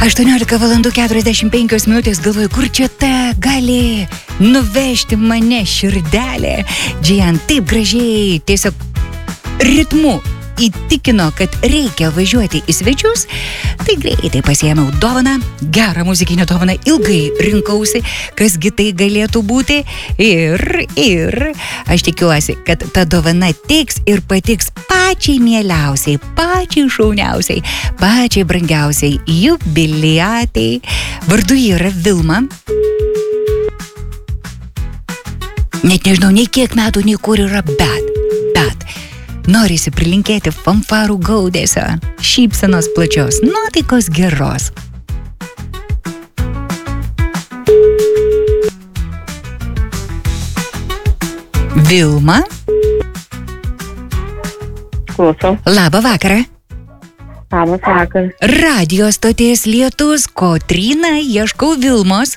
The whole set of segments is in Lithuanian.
18:45, galvoju, kur čia ta gali nuvežti mane širdelė. Džian taip gražiai, tiesiog ritmu įtikino, kad reikia važiuoti į svečius, tai greitai pasiėmiau dovaną, gerą muzikinę dovaną, ilgai rinkausi, kasgi tai galėtų būti ir aš tikiuosi, kad ta dovana tiks ir patiks pačiai mieliausiai, pačiai šauniausiai, pačiai brangiausiai jubiliatei. Vardu yra Vilma. Net nežinau, nei kiek metų, nei kur yra, bet norisi prilinkėti fanfarų gaudesio, šypsenos plačios, nuotaikos geros. Vilma? Klausau. Labą vakarą. Labas vakaras. Radio stoties Lietus, Kotryna, ieškau Vilmos.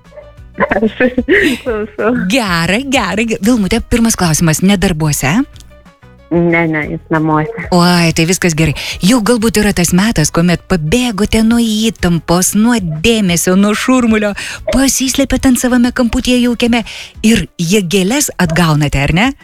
Klausau. Gerai. Vilmute, pirmas klausimas, nedarbuose? Ne, jis namuose. Oi, tai viskas gerai. Jau galbūt yra tas metas, kuomet pabėgote nuo įtampos, nuo dėmesio, nuo šurmulio, pasislėpėte ant savame kamputyje jaukiame ir jėgėles atgaunate, ar ne?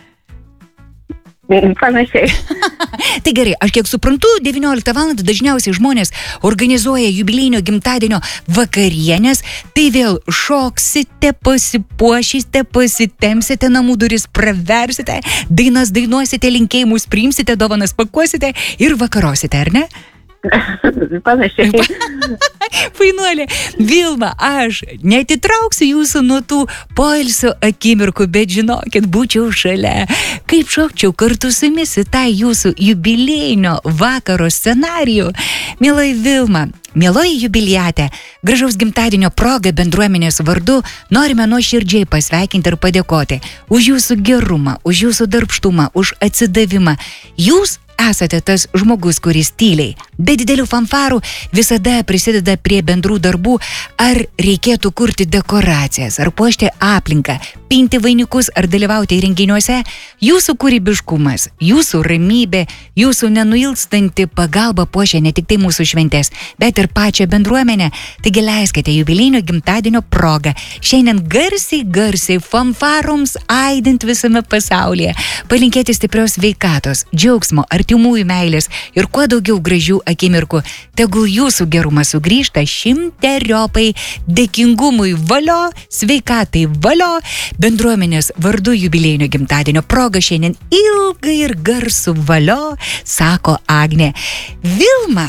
Panašiai. Tai gerai, aš kiek suprantu, 19 val. Dažniausiai žmonės organizuoja jubiliejinio gimtadienio vakarienės, tai vėl šoksite, pasipuošysite, pasitemsite, namų duris praversite, dainas dainuosite, linkėjimus priimsite, dovanas pakuosite ir vakarosite, ar ne? Panašiai. Fainuolė, Vilma, aš neatitrauksiu jūsų nuo tų poilsio akimirkų, bet žinokit, būčiau šalia. Kaip šokčiau kartu su jumis į tą jūsų jubiliejinio vakaro scenarijų. Mielai Vilma, mieloji jubiliatė, gražaus gimtadienio proga bendruomenės vardu norime nuoširdžiai pasveikinti ir padėkoti už jūsų gerumą, už jūsų darbštumą, už atsidavimą. Jūs esate tas žmogus, kuris tyliai, be didelių fanfarų visada prisideda prie bendrų darbų, ar reikėtų kurti dekoracijas, ar puošti aplinką, pinti vainikus, ar dalyvauti renginiuose. Jūsų kūrybiškumas, jūsų ramybė, jūsų nenuilstanti pagalba puošia ne tik tai mūsų šventės, bet ir pačią bendruomenę. Taigi leiskite jubiliejinio gimtadienio progą šiandien garsiai fanfaroms aidint visame pasaulyje, palinkėti stiprios sveikatos, džiaugsmo, artimųjų meilės ir kuo daugiau gražių akimirkų. Tegul jūsų gerumas sugrįžta 100-eriopai, dėkingumui valio, sveikatai valio. Bendruomenės vardu jubiliejinio gimtadienio proga šiandien ilgai ir garsų valio, sako Agnė. Vilma.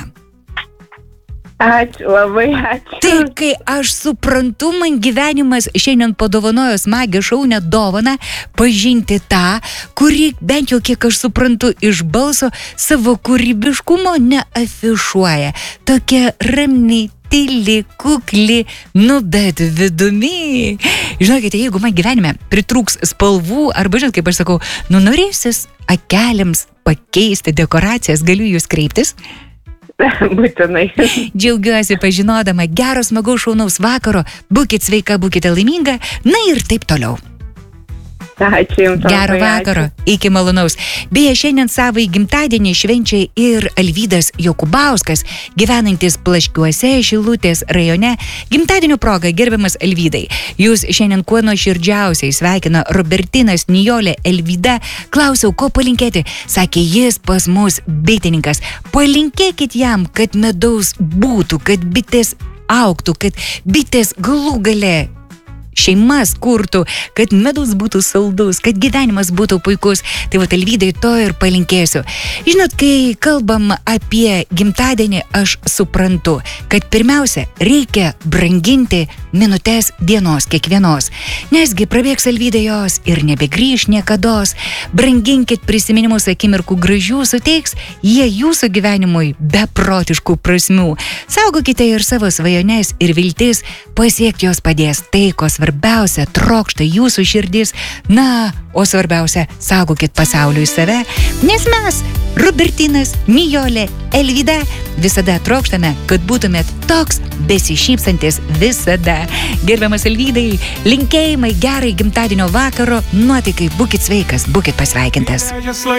Ačiū, labai ačiū. Tai kai aš suprantu, man gyvenimas šiandien padovanojo smagią šaunę dovaną pažinti tą, kuri, bent jau kiek aš suprantu iš balso, savo kūrybiškumo neafišuoja. Tokia rami, tyli, kukli, bet vidumi. Žinokite, jeigu man gyvenime pritrūks spalvų, arba, žinot, kaip aš sakau, norėsis akeliams pakeisti dekoracijas, galiu jūs kreiptis? Būtinai. Džiaugiuosi pažinodama, gero smagaus šaunaus vakaro, būkit sveika, būkite laiminga, na ir taip toliau. Ačiū jums. Gero vakaro, iki malonaus. Beje, šiandien savo gimtadienį švenčia ir Alvydas Jokubauskas, gyvenantis Plaškiuose, Šilutės rajone. Gimtadienio proga, gerbiamas Alvydai, jūs šiandien kuo nuoširdžiausiai sveikina Robertinas, Nijolė, Alvyda. Klausiau, ko palinkėti? Sakė, jis pas mus bitininkas. Palinkėkit jam, kad medaus būtų, kad bitės augtų, kad bitės galų gale šeimas kurtų, kad medus būtų saldus, kad gyvenimas būtų puikus. Tai va, Alvydai, to ir palinkėsiu. Žinot, kai kalbam apie gimtadienį, aš suprantu, kad pirmiausia, reikia branginti minutės dienos kiekvienos. Nesgi prabėgs, Alvydai, jos ir nebegrįš niekados. Branginkit prisiminimus akimirkų gražių, suteiks jie jūsų gyvenimui beprotiškų prasmių. Saugokite ir savo svajones ir viltis, pasiekti jos padės tai, ko svarbiausia, trokšta jūsų širdis. Na, o svarbiausia, saugokit pasauliui save, nes mes, Robertinas, Nijolė, Alvyda, visada trokštame, kad būtumėt toks besišypsantis visada. Gerbiamas Alvydai, linkėjimai gerai gimtadienio vakaro, nuotaikai, būkit sveikas, būkit pasveikintas.